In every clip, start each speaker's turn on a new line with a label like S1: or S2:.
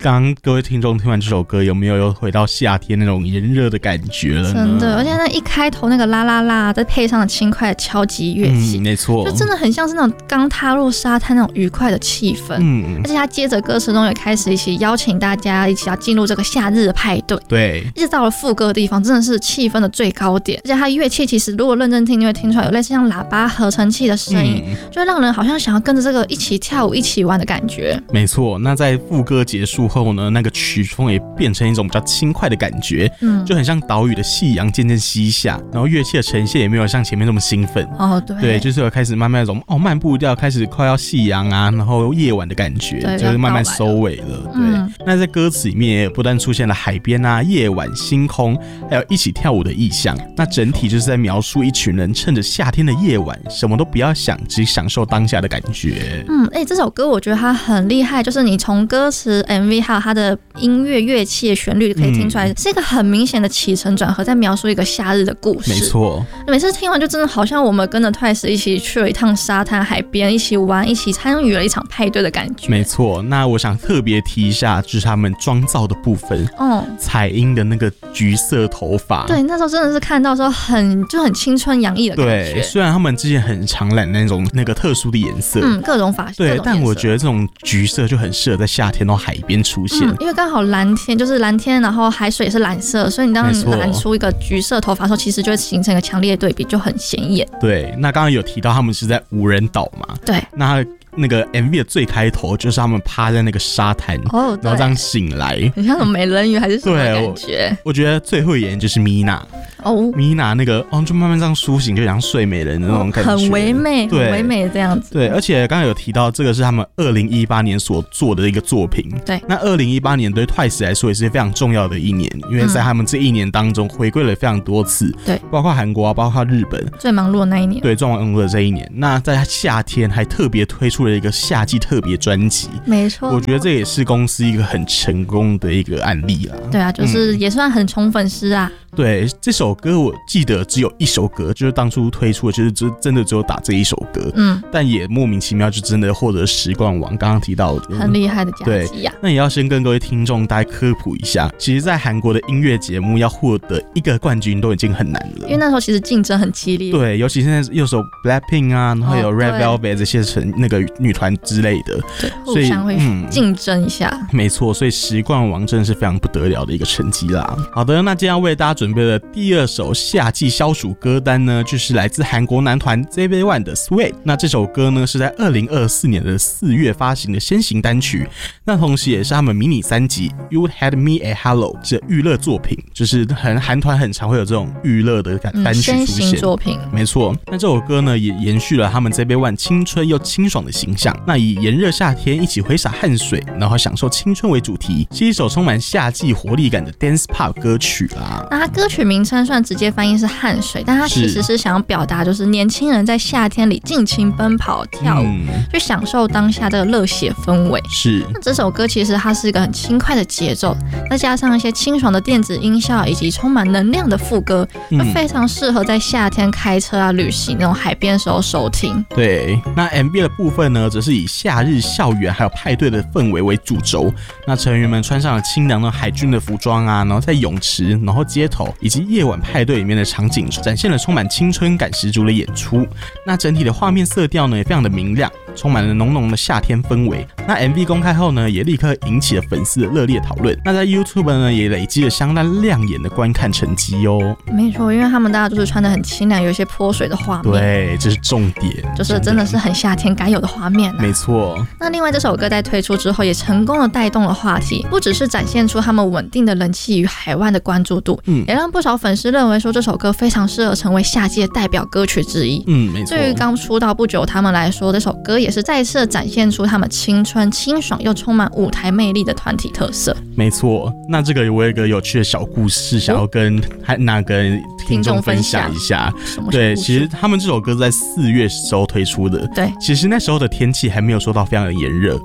S1: 刚刚各位听众听完这首歌，有没有又回到夏天那种炎热的感觉了呢？
S2: 真的，而且那一开头那个啦啦啦，再配上轻快的敲击乐器，
S1: 没错，
S2: 就真的很像是那种刚踏入沙滩那种愉快的气氛。而且他接着歌词中也开始一起邀请大家一起要进入这个夏日的派对。
S1: 对，
S2: 一直到了副歌的地方，真的是气氛的最高点。而且他乐器其实如果认真听，你会听出来有类似像喇叭合成器的声音，就会让人好像想要跟着这个一起跳舞、一起玩的感觉。
S1: 没错，那在副歌结束后呢，那个曲风也变成一种比较轻快的感觉，就很像岛屿的夕阳渐渐西下，然后乐器的呈现也没有像前面这么兴奋。对，就是有开始慢慢那种慢步调，开始快要夕阳啊，然后夜晚的感觉，就是慢慢收尾了。对，那在歌词里面也不断出现了海边啊、夜晚、星空，还有一起跳舞的意象。那整体就是在描述一群人趁着夏天的夜晚，什么都不要想，只享受当下的感觉。
S2: 这首歌我觉得它很厉害，就是你从歌词、MV 还有它的音乐、乐器的旋律可以听出来，是一个很明显的起承转合，在描述一个夏日的故事。
S1: 没错，
S2: 每次听完就真的好像我们跟着 Twice 一起去了一趟沙滩、海边，一起玩，一起参与了一场派对的感觉。
S1: 没错，那我想特别提一下，就是他们妆造的部分。彩英的那个橘色头发，
S2: 对，那时候真的是看到说很青春洋溢的感觉。
S1: 对，虽然他们之前很常染那个特殊的颜色，
S2: 各种发型，
S1: 对，但我觉得这种橘色就很适合在夏天到海边出现，
S2: 因为刚好蓝天就是蓝天，然后海水也是蓝色，所以你当你染出一个橘色头发的时候，其实就会形成一个强烈的对比，就很显眼。
S1: 对，那刚刚有提到他们是在无人岛嘛？
S2: 对，
S1: 那个 MV 的最开头就是他们趴在那个沙滩，然后这样醒来，
S2: 很像什么美人鱼还是什么感觉？
S1: 我觉得最会演就是米娜。米娜那个就慢慢这样苏醒，就像睡美人的那种感觉，
S2: 很唯美，很唯美这样子。
S1: 对，而且刚刚有提到这个是他们2018年所做的一个作品。
S2: 对，
S1: 那2018年对 Twice 来说也是非常重要的一年，因为在他们这一年当中回归了非常多次，
S2: 对，
S1: 包括韩国啊，包括日本，
S2: 最忙碌的那一年。
S1: 对，最忙碌的这一年。那在夏天还特别推出了一个夏季特别专辑，
S2: 没错，
S1: 我觉得这也是公司一个很成功的一个案例啦。
S2: 对啊，就是也算很宠粉丝啊。
S1: 对，这首歌我记得只有一首歌，就是当初推出的，就是真的只有打这一首歌。但也莫名其妙就真的获得时冠王，刚刚提到的
S2: 很厉害的佳绩啊。
S1: 那也要先跟各位听众大概科普一下，其实在韩国的音乐节目要获得一个冠军都已经很难了，
S2: 因为那时候其实竞争很激烈。
S1: 对，尤其现在又有 Blackpink 啊，然后有 Red Velvet 这些那个女团之类的，
S2: 对，互相会竞争一下。
S1: 没错，所以时冠王真的是非常不得了的一个成绩啦。好的，那今天要为大家准备的第二首夏季消暑歌单呢，就是来自韩国男团 JB1 的 Sweat。那这首歌呢是在2024年的4月发行的先行单曲，那同时也是他们迷你3辑 You Had Me a Hello 这娱乐作品，就是韩团很常会有这种娱乐的单曲出现，
S2: 先行作品。
S1: 没错，那这首歌呢也延续了他们 JB1 青春又清爽的形象，那以炎热夏天一起挥洒汗水，然后享受青春为主题，是一首充满夏季活力感的 Dance Pop 歌曲啦。
S2: 那它歌曲名称算直接翻译是汗水，但它其实是想要表达就是年轻人在夏天里尽情奔跑跳舞，去享受当下这个热血氛围。
S1: 是，
S2: 那这首歌其实它是一个很轻快的节奏，再加上一些清爽的电子音效以及充满能量的副歌，就非常适合在夏天开车啊、旅行那种海边的时候收听。
S1: 对，那 MV 的部分呢，则是以夏日校园还有派对的氛围为主轴，那成员们穿上了清凉的海军的服装啊，然后在泳池、然后街头以及夜晚派对里面的场景，展现了充满青春感十足的演出。那整体的画面色调呢，也非常的明亮，充满了浓浓的夏天氛围。那 MV 公开后呢，也立刻引起了粉丝的热烈讨论。那在 YouTube 呢，也累积了相当亮眼的观看成绩哦。
S2: 没错，因为他们大家都是穿得很清凉，有一些泼水的画面。
S1: 对，这是重点，
S2: 就是真的是很夏天该有的画面啊。
S1: 没错。
S2: 那另外这首歌在推出之后，也成功的带动了话题，不只是展现出他们稳定的人气与海外的关注度，也让不少粉丝认为说这首歌非常适合成为夏季的代表歌曲之一。
S1: 没错。
S2: 对于刚出道不久他们来说，这首歌也是再次展现出他们青春、清爽又充满舞台魅力的团体特色。
S1: 没错。那这个我有一个有趣的小故事，想要跟那个听众分享一下。对，其实他们这首歌在4月时候推出的。
S2: 对，
S1: 其实那时候的天气还没有说到非常的炎热。
S2: 对。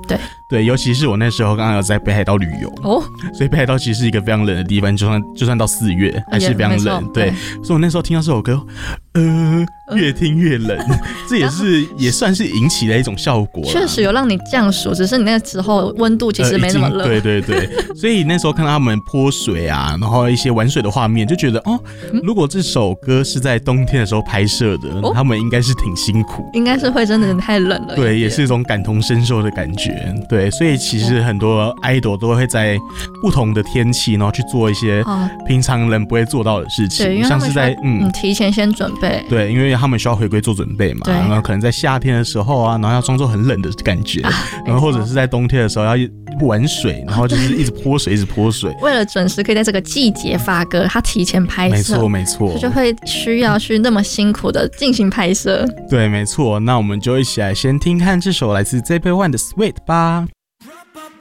S1: 对，尤其是我那时候刚刚有在北海道旅游哦，所以北海道其实是一个非常冷的地方，就算到4月还是非常冷。对，所以我那时候听到这首歌，越听越冷，这也算是引起了一种效果。
S2: 确实有让你降暑，只是你那个时候温度其实没那么热。
S1: 对对对，所以那时候看到他们泼水啊，然后一些玩水的画面，就觉得如果这首歌是在冬天的时候拍摄的，他们应该是挺辛苦，
S2: 应该是会真的太冷了。
S1: 对，也是一种感同身受的感觉。对，所以其实很多 idol 都会在不同的天气，然后去做一些平常人不会做到的事情，
S2: 对，像是在提前先准备。
S1: 对，因为他们需要回归做准备嘛，然后可能在夏天的时候啊，然后要装作很冷的感觉，然后或者是在冬天的时候要玩水，然后就是一直泼水，一直泼水。
S2: 为了准时可以在这个季节发歌，他提前拍摄，
S1: 没错，
S2: 就会需要去那么辛苦的进行拍摄。
S1: 对，没错。那我们就一起来先听看这首来自 JP1 的 Sweet 吧。